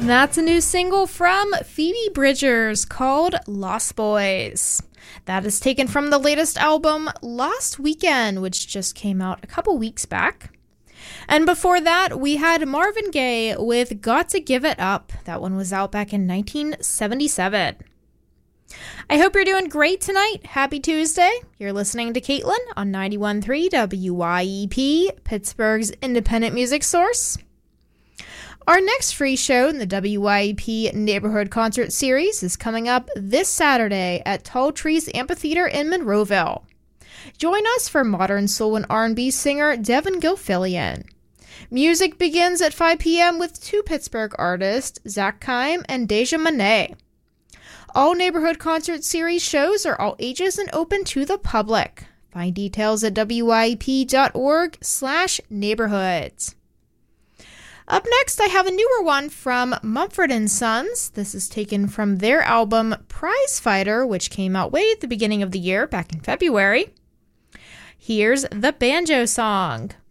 That's a new single from Phoebe Bridgers called Lost Boys. That is taken from the latest album, Lost Weekend, which just came out a couple weeks back. And before that, we had Marvin Gaye with Got to Give It Up. That one was out back in 1977. I hope you're doing great tonight. Happy Tuesday. You're listening to Caitlin on 91.3 WYEP, Pittsburgh's independent music source. Our next free show in the WYEP Neighborhood Concert Series is coming up this Saturday at Tall Trees Amphitheater in Monroeville. Join us for modern soul and R&B singer Devin Gilfillian. Music begins at 5 p.m. with two Pittsburgh artists, Zach Kime and Deja Monet. All Neighborhood Concert Series shows are all ages and open to the public. Find details at wyep.org/neighborhoods. Up next, I have a newer one from Mumford & Sons. This is taken from their album Prize Fighter, which came out way at the beginning of the year, back in February. Here's the banjo song.